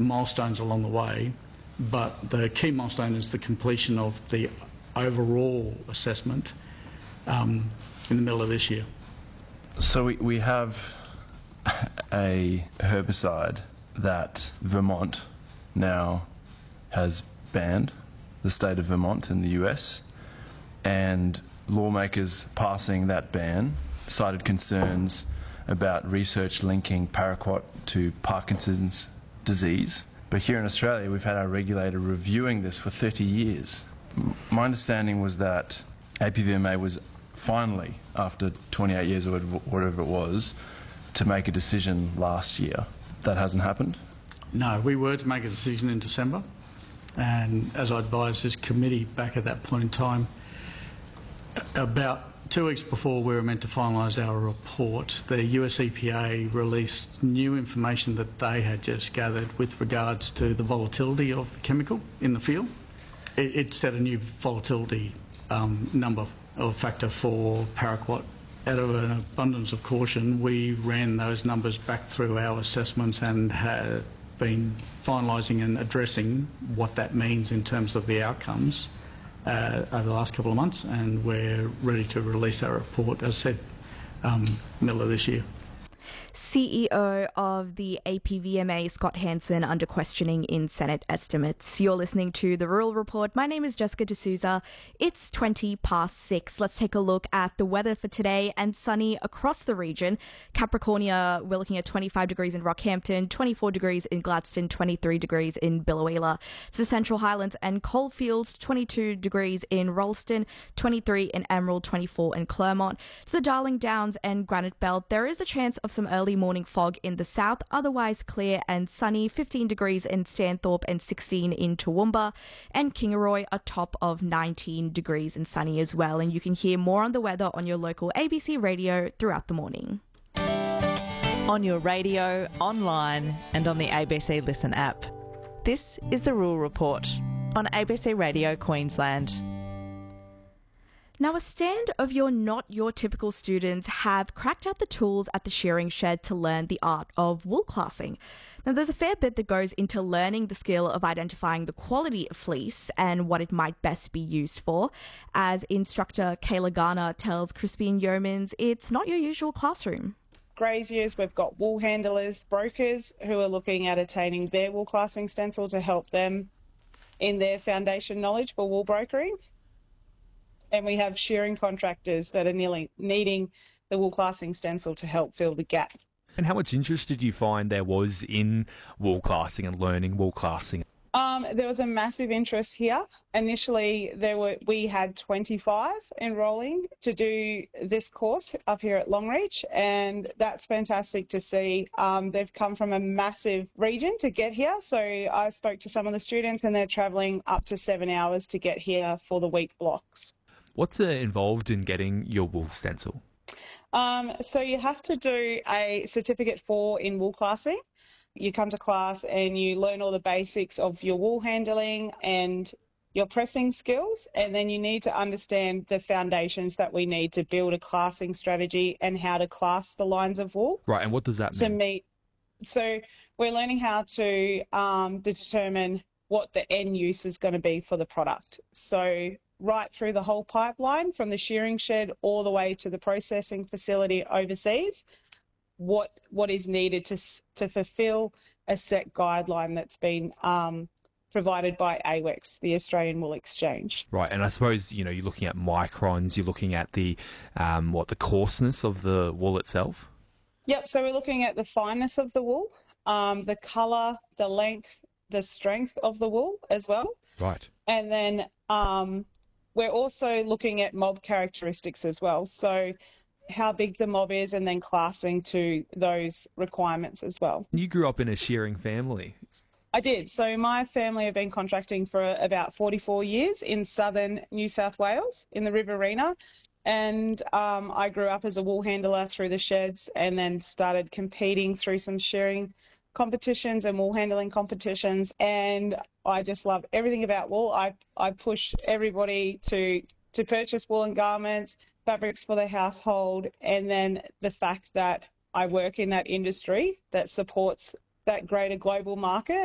milestones along the way, but the key milestone is the completion of the overall assessment in the middle of this year. So we have a herbicide that Vermont now has banned, the state of Vermont in the US, and lawmakers passing that ban cited concerns about research linking paraquat to Parkinson's disease. But here in Australia, we've had our regulator reviewing this for 30 years. My understanding was that APVMA was finally, after 28 years or whatever it was, to make a decision last year. That hasn't happened? No, we were to make a decision in December, and as I advised this committee back at that point in time, about 2 weeks before we were meant to finalise our report, the US EPA released new information that they had just gathered with regards to the volatility of the chemical in the field. It set a new volatility number or factor for paraquat. Out of an abundance of caution, we ran those numbers back through our assessments and have been finalising and addressing what that means in terms of the outcomes over the last couple of months, and we're ready to release our report, as I said, middle of this year. CEO of the APVMA, Scott Hansen, under questioning in Senate estimates. You're listening to The Rural Report. My name is Jessica D'Souza. It's 6:20. Let's take a look at the weather for today, and sunny across the region. Capricornia, we're looking at 25 degrees in Rockhampton, 24 degrees in Gladstone, 23 degrees in Billawheeler. To the Central Highlands and Coalfields, 22 degrees in Rolleston, 23 in Emerald, 24 in Claremont. To the Darling Downs and Granite Belt, there is a chance of some early morning fog in the south, otherwise clear and sunny, 15 degrees in Stanthorpe and 16 in Toowoomba, and Kingaroy a top of 19 degrees and sunny as well. And you can hear more on the weather on your local ABC radio throughout the morning. On your radio, online and on the ABC Listen app. This is The Rural Report on ABC Radio Queensland. Now, a stand of your not your typical students have cracked out the tools at the shearing shed to learn the art of wool classing. Now, there's a fair bit that goes into learning the skill of identifying the quality of fleece and what it might best be used for. As instructor Kayla Garner tells Crispian Yeomans, it's not your usual classroom. Graziers, we've got wool handlers, brokers who are looking at attaining their wool classing stencil to help them in their foundation knowledge for wool brokering. And we have shearing contractors that are needing the wool classing stencil to help fill the gap. And how much interest did you find there was in wool classing and learning wool classing? There was a massive interest here. Initially, we had 25 enrolling to do this course up here at Longreach, and that's fantastic to see. They've come from a massive region to get here, so I spoke to some of the students and they're travelling up to 7 hours to get here for the week blocks. What's involved in getting your wool stencil? So you have to do a certificate 4 in wool classing. You come to class and you learn all the basics of your wool handling and your pressing skills, and then you need to understand the foundations that we need to build a classing strategy and how to class the lines of wool. Right, and what does that mean? So we're learning how to determine what the end use is going to be for the product. So right through the whole pipeline, from the shearing shed all the way to the processing facility overseas, what is needed to fulfil a set guideline that's been provided by AWEX, the Australian Wool Exchange. Right, and I suppose, you're looking at microns, you're looking at the coarseness of the wool itself? Yep, so we're looking at the fineness of the wool, the colour, the length, the strength of the wool as well. Right. And then we're also looking at mob characteristics as well. So how big the mob is and then classing to those requirements as well. You grew up in a shearing family. I did. So my family have been contracting for about 44 years in southern New South Wales in the Riverina. And I grew up as a wool handler through the sheds and then started competing through some shearing competitions and wool handling competitions. And I just love everything about wool. I push everybody to purchase woolen garments, fabrics for their household, and then the fact that I work in that industry that supports that greater global market.